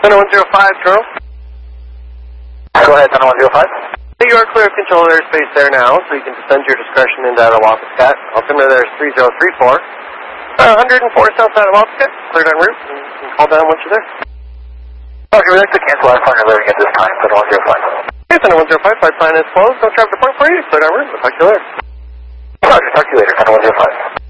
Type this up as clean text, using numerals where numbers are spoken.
Center 105, Charles. Go ahead, Center 105. Hey, you are clear of control of airspace there now, so you can descend your discretion into out of Wapascot. Altimeter there is 3034. 104 south side of Wapascot, cleared en route, and you can call down once you're there. Okay, we'd like to cancel our flight landing at this time, Center 105. Hey, Center 105, flight plan is closed. Don't traffic the point for you. Cleared en route. We'll talk to you later. Roger, talk to you later, Center 105.